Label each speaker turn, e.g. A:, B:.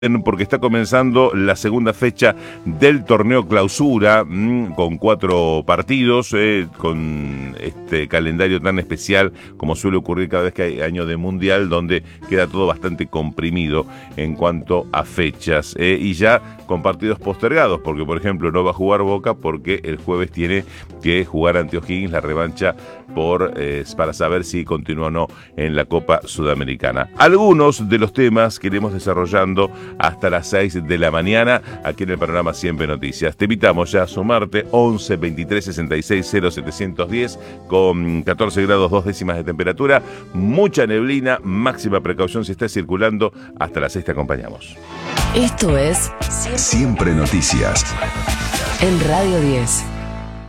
A: porque está comenzando la segunda fecha del torneo clausura, con 4 partidos, con este calendario tan especial como suele ocurrir cada vez que hay año de mundial, donde queda todo bastante comprimido en cuanto a fechas, y ya con partidos postergados, porque por ejemplo no va a jugar Boca porque el jueves tiene que jugar ante O'Higgins la revancha para saber si continúa o no en la Copa Sudamericana. Algunos de los temas que iremos desarrollando hasta las 6 de la mañana aquí en el programa Siempre Noticias. Te invitamos ya a sumarte 11 23 66 0 710 con 14 grados 2 décimas de temperatura, mucha neblina, máxima precaución si estás circulando. Hasta las 6 te acompañamos.
B: Esto es
C: Siempre Noticias
B: en Radio 10.